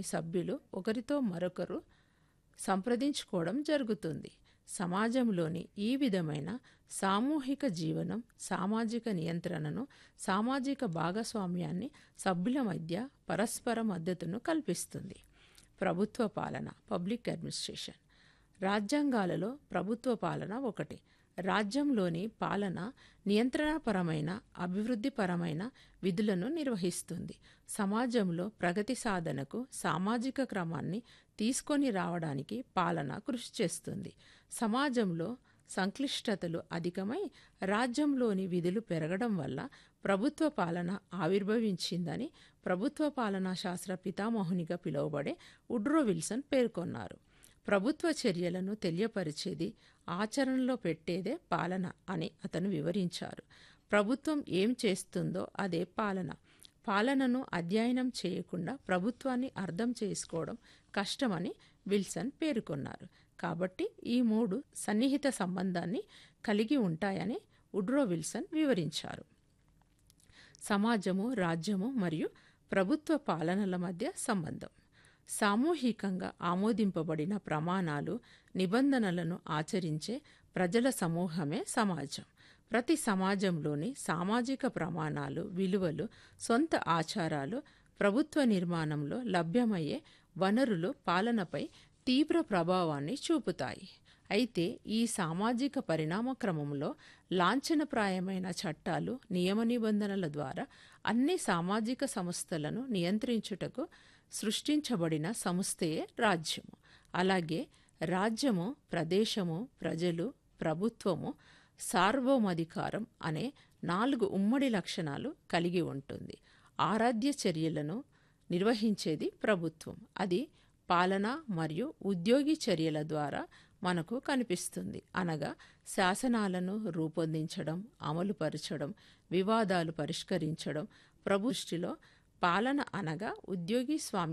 సమాజంలోని సభ్యులు ఒకరితో మరొకరు సంప్రదించుకోవడం జరుగుతుంది. సమాజంలోని ఈ విధమైన సామూహిక జీవనం సామాజిక నియంత్రణను, సామాజిక భాగస్వామ్యాన్ని, సభ్యుల మధ్య పరస్పర మద్దతును కల్పిస్తుంది. ప్రభుత్వ పాలన, పబ్లిక్ అడ్మినిస్ట్రేషన్. రాజ్యాంగాలలో ప్రభుత్వ పాలన ఒకటి. రాజ్యంలోని పాలన నియంత్రణపరమైన, అభివృద్ధిపరమైన విధులను నిర్వహిస్తుంది. సమాజంలో ప్రగతి సాధనకు, సామాజిక క్రమాన్ని తీసుకొని రావడానికి పాలన కృషి చేస్తుంది. సమాజంలో సంక్లిష్టతలు అధికమై రాజ్యంలోని విధులు పెరగడం వల్ల ప్రభుత్వ పాలన ఆవిర్భవించిందని ప్రభుత్వ పాలనా శాస్త్ర పితామహునిగా పిలువబడే వుడ్రో విల్సన్ పేర్కొన్నారు. ప్రభుత్వ చర్యలను తెలియపరిచేది, ఆచరణలో పెట్టేదే పాలన అని అతను వివరించారు. ప్రభుత్వం ఏం చేస్తుందో అదే పాలన. పాలనను అధ్యయనం చేయకుండా ప్రభుత్వాన్ని అర్థం చేసుకోవడం కష్టమని విల్సన్ పేర్కొన్నారు. కాబట్టి ఈ మూడు సన్నిహిత సంబంధాన్ని కలిగి ఉంటాయని వుడ్రో విల్సన్ వివరించారు. సమాజము, రాజ్యము మరియు ప్రభుత్వ పాలనల మధ్య సంబంధం. సామూహికంగా ఆమోదింపబడిన ప్రమాణాలు, నిబంధనలను ఆచరించే ప్రజల సమూహమే సమాజం. ప్రతి సమాజంలోని సామాజిక ప్రమాణాలు, విలువలు, సొంత ఆచారాలు, ప్రభుత్వ నిర్మాణంలో లభ్యమయ్యే వనరులు పాలనపై తీవ్ర ప్రభావాన్ని చూపుతాయి. అయితే ఈ సామాజిక పరిణామ క్రమంలో లాంఛనప్రాయమైన చట్టాలు, నియమ నిబంధనల ద్వారా అన్ని సామాజిక సంస్థలను నియంత్రించుటకు సృష్టించబడిన సంస్థయే రాజ్యము. అలాగే రాజ్యము, ప్రదేశము, ప్రజలు, ప్రభుత్వము, సార్వభౌమాధికారం అనే 4 ఉమ్మడి లక్షణాలు కలిగి ఉంటుంది. ఆరాధ్య చర్యలను నిర్వహించేది ప్రభుత్వం. అది పాలన మరియు ఉద్యోగి చర్యల ద్వారా మనకు కనిపిస్తుంది. అనగా శాసనాలను రూపొందించడం, అమలుపరచడం, వివాదాలు పరిష్కరించడం. ప్రభు దృష్టిలో పాలన అనగా ఉద్యోగి స్వామ్య